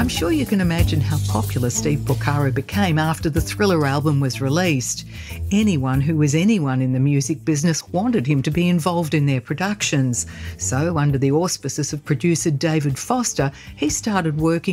I'm sure you can imagine how popular Steve Porcaro became after the Thriller album was released. Anyone who was anyone in the music business wanted him to be involved in their productions. So, under the auspices of producer David Foster, he started working